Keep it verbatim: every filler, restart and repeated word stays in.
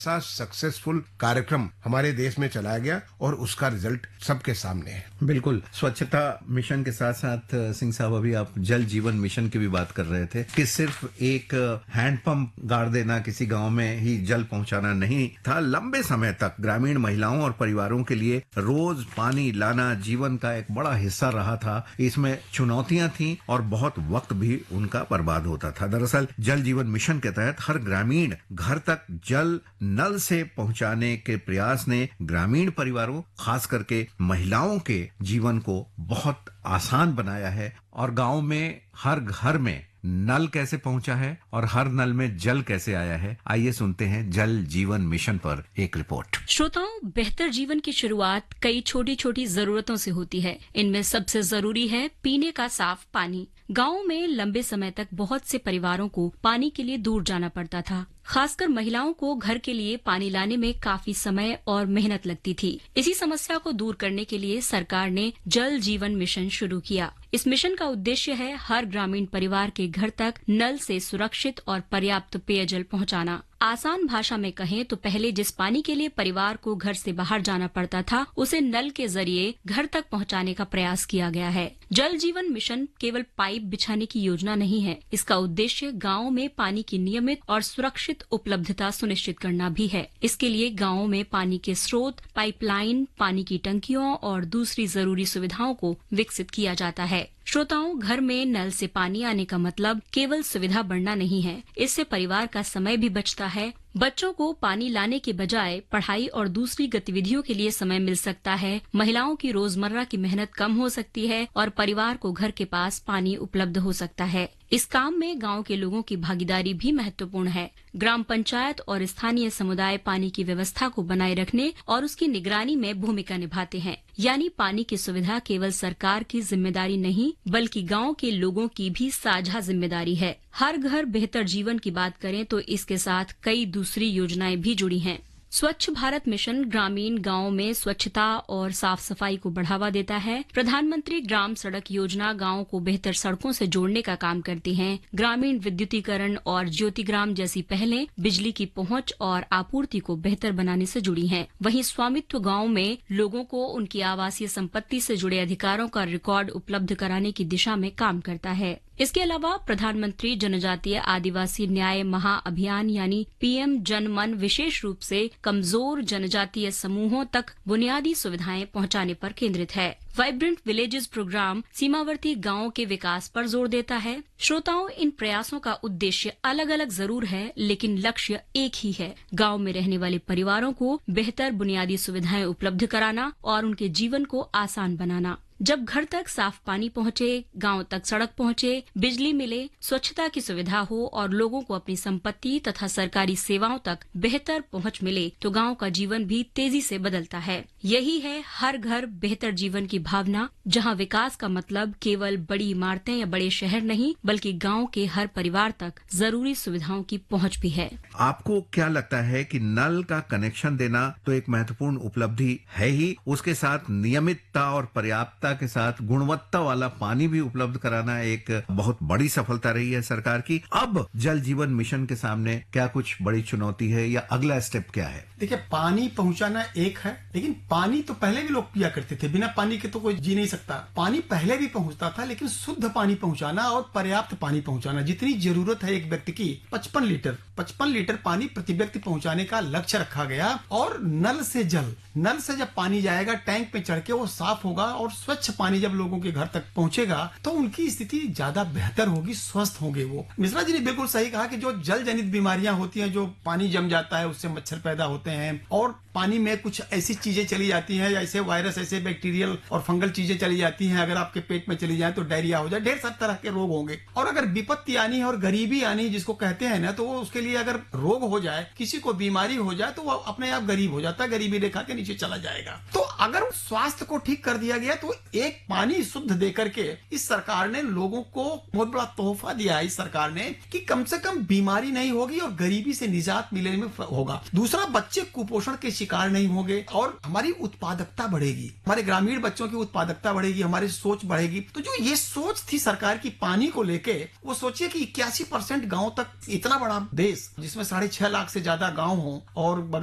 ऐसा सक्सेसफुल कार्यक्रम हमारे देश में चलाया गया और उसका रिजल्ट सबके सामने है। बिल्कुल, स्वच्छता मिशन के साथ साथ सिंह साहब अभी आप जल जीवन मिशन की भी बात कर रहे थे कि सिर्फ एक हैंडपंप गाड़ देना, किसी गांव में ही जल पहुंचाना नहीं था। लंबे समय तक ग्रामीण महिलाओं और परिवारों के लिए रोज पानी लाना जीवन का एक बड़ा हिस्सा रहा था। इसमें चुनौतियां थी और बहुत वक्त भी उनका बर्बाद होता था। दरअसल जल जीवन मिशन के तहत हर ग्रामीण घर तक जल नल से पहुंचाने के प्रयास ने ग्रामीण परिवारों, खास करके महिलाओं के जीवन को बहुत आसान बनाया है। और गांव में हर घर में नल कैसे पहुंचा है और हर नल में जल कैसे आया है, आइए सुनते हैं जल जीवन मिशन पर एक रिपोर्ट। श्रोताओं, बेहतर जीवन की शुरुआत कई छोटी छोटी जरूरतों से होती है। इनमें सबसे जरूरी है पीने का साफ पानी। गाँव में लंबे समय तक बहुत से परिवारों को पानी के लिए दूर जाना पड़ता था। खासकर महिलाओं को घर के लिए पानी लाने में काफी समय और मेहनत लगती थी। इसी समस्या को दूर करने के लिए सरकार ने जल जीवन मिशन शुरू किया। इस मिशन का उद्देश्य है हर ग्रामीण परिवार के घर तक नल से सुरक्षित और पर्याप्त पेयजल पहुंचाना। आसान भाषा में कहें तो पहले जिस पानी के लिए परिवार को घर से बाहर जाना पड़ता था, उसे नल के जरिए घर तक पहुंचाने का प्रयास किया गया है। जल जीवन मिशन केवल पाइप बिछाने की योजना नहीं है। इसका उद्देश्य गाँव में पानी की नियमित और सुरक्षित उपलब्धता सुनिश्चित करना भी है। इसके लिए गाँवों में पानी के स्रोत, पाइपलाइन, पानी की टंकियों और दूसरी जरूरी सुविधाओं को विकसित किया जाता है। श्रोताओं, घर में नल से पानी आने का मतलब केवल सुविधा बढ़ना नहीं है, इससे परिवार का समय भी बचता है। बच्चों को पानी लाने के बजाय पढ़ाई और दूसरी गतिविधियों के लिए समय मिल सकता है। महिलाओं की रोजमर्रा की मेहनत कम हो सकती है और परिवार को घर के पास पानी उपलब्ध हो सकता है। इस काम में गांव के लोगों की भागीदारी भी महत्वपूर्ण है। ग्राम पंचायत और स्थानीय समुदाय पानी की व्यवस्था को बनाए रखने और उसकी निगरानी में भूमिका निभाते हैं। यानी पानी की सुविधा केवल सरकार की जिम्मेदारी नहीं, बल्कि गांव के लोगों की भी साझा जिम्मेदारी है। हर घर बेहतर जीवन की बात करें तो इसके साथ कई दूसरी योजनाएं भी जुड़ी हैं। स्वच्छ भारत मिशन ग्रामीण गांवों में स्वच्छता और साफ सफाई को बढ़ावा देता है। प्रधानमंत्री ग्राम सड़क योजना गांवों को बेहतर सड़कों से जोड़ने का काम करती है। ग्रामीण विद्युतीकरण और ज्योतिग्राम जैसी पहलें बिजली की पहुंच और आपूर्ति को बेहतर बनाने से जुड़ी हैं। वहीं स्वामित्व गांव में लोगों को उनकी आवासीय संपत्ति से जुड़े अधिकारों का रिकॉर्ड उपलब्ध कराने की दिशा में काम करता है। इसके अलावा प्रधानमंत्री जनजातीय आदिवासी न्याय महाअभियान यानी पीएम जन मन विशेष रूप से कमजोर जनजातीय समूहों तक बुनियादी सुविधाएं पहुंचाने पर केंद्रित है। वाइब्रेंट विलेजेस प्रोग्राम सीमावर्ती गांवों के विकास पर जोर देता है। श्रोताओं, इन प्रयासों का उद्देश्य अलग अलग जरूर है, लेकिन लक्ष्य एक ही है। गांव में रहने वाले परिवारों को बेहतर बुनियादी सुविधाएं उपलब्ध कराना और उनके जीवन को आसान बनाना। जब घर तक साफ पानी पहुंचे, गांव तक सड़क पहुंचे, बिजली मिले, स्वच्छता की सुविधा हो और लोगों को अपनी संपत्ति तथा सरकारी सेवाओं तक बेहतर पहुंच मिले, तो गांव का जीवन भी तेजी से बदलता है। यही है हर घर बेहतर जीवन की भावना, जहां विकास का मतलब केवल बड़ी इमारतें या बड़े शहर नहीं, बल्कि गांव के हर परिवार तक जरूरी सुविधाओं की पहुंच भी है। आपको क्या लगता है कि नल का कनेक्शन देना तो एक महत्वपूर्ण उपलब्धि है ही, उसके साथ नियमितता और पर्याप्तता के साथ गुणवत्ता वाला पानी भी उपलब्ध कराना एक बहुत बड़ी सफलता रही है सरकार की। अब जल जीवन मिशन के सामने क्या कुछ बड़ी चुनौती है या अगला स्टेप क्या है? देखिए, पानी पहुंचाना एक है, लेकिन पानी तो पहले भी लोग पिया करते थे। बिना पानी के तो कोई जी नहीं सकता। पानी पहले भी पहुंचता था, लेकिन शुद्ध पानी पहुंचाना और पर्याप्त पानी पहुंचाना, जितनी जरूरत है एक व्यक्ति की, पचपन लीटर पचपन लीटर पानी प्रति व्यक्ति पहुंचाने का लक्ष्य रखा गया। और नल से जल, नल से जब पानी जाएगा टैंक पे चढ़ के, वो साफ होगा और स्वच्छ पानी जब लोगों के घर तक पहुंचेगा तो उनकी स्थिति ज्यादा बेहतर होगी, स्वस्थ होंगे वो। मिश्रा जी ने बिल्कुल सही कहा कि जो जल जनित बीमारियां होती हैं, जो पानी जम जाता है, उससे मच्छर पैदा होते हैं और पानी में कुछ ऐसी चीजें चली जाती हैं, ऐसे वायरस, ऐसे बैक्टीरियल और फंगल चीजें चली जाती हैं, अगर आपके पेट में चली जाए तो डायरिया हो जाए, ढेर सारे तरह के रोग होंगे। और अगर विपत्ति आनी है और गरीबी आनी जिसको कहते हैं ना, तो वो उसके लिए अगर रोग हो जाए, किसी को बीमारी हो जाए, तो वो अपने आप गरीब हो जाता है, गरीबी रेखा के नीचे चला जाएगा। तो अगर स्वास्थ्य को ठीक कर दिया गया तो एक पानी शुद्ध दे करके इस सरकार ने लोगों को बहुत बड़ा तोहफा दिया है। इस सरकार ने कि कम से कम बीमारी नहीं होगी और गरीबी से निजात मिलने में होगा। दूसरा, बच्चे कुपोषण के शिकार नहीं होंगे और हमारी उत्पादकता बढ़ेगी, हमारे ग्रामीण बच्चों की उत्पादकता बढ़ेगी, हमारी सोच बढ़ेगी। तो जो ये सोच थी सरकार की पानी को लेके, वो सोचिए कि इक्यासी परसेंट गाँव तक, इतना बड़ा देश जिसमें साढ़े छह लाख से ज्यादा गाँव हो और